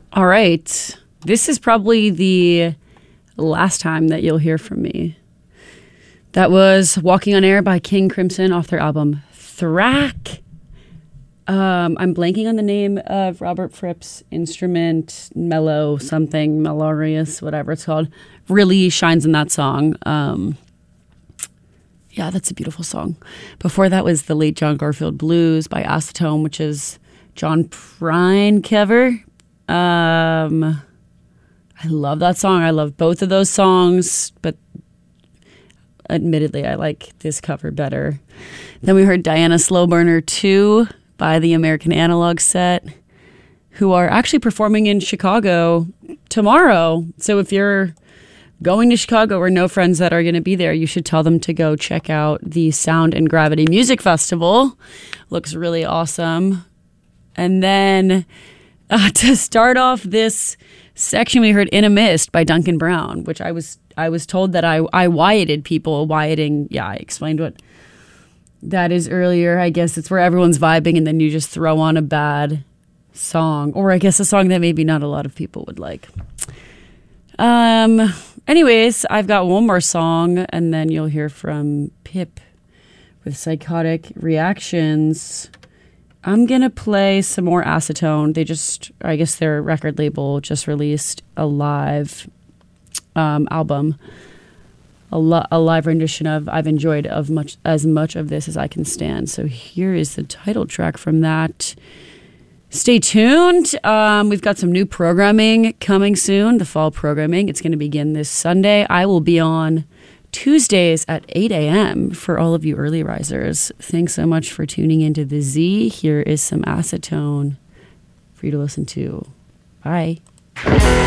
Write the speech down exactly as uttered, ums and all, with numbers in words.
All right. This is probably the last time that you'll hear from me. That was Walking on Air by King Crimson off their album Thrack. Um, I'm blanking on the name of Robert Fripp's instrument, Mellow something, Melorious, whatever it's called. Really shines in that song. Um, yeah, that's a beautiful song. Before that was the late John Garfield Blues by Acetone, which is John Prine cover. Um, I love that song. I love both of those songs, but admittedly, I like this cover better. Then we heard Diana Slowburner two by the American Analog Set, who are actually performing in Chicago tomorrow. So if you're going to Chicago or know friends that are going to be there, you should tell them to go check out the Sound and Gravity Music Festival. Looks really awesome. And then uh, to start off this section, we heard In a Mist by Duncan Brown, which I was I was told that I, I Wyatted people. Wyatting, yeah, I explained what that is earlier. I guess it's where everyone's vibing and then you just throw on a bad song. Or I guess a song that maybe not a lot of people would like. Um. Anyways, I've got one more song and then you'll hear from Pip with Psychotic Reactions. I'm going to play some more Acetone. They just, I guess their record label just released a live um, album. A, lo- a live rendition of I've enjoyed of much as much of this as I can stand. So here is the title track from that. Stay tuned. Um, we've got some new programming coming soon, the fall programming. It's going to begin this Sunday. I will be on Tuesdays at eight a.m. for all of you early risers. Thanks so much for tuning into The Z. Here is some Acetone for you to listen to. Bye.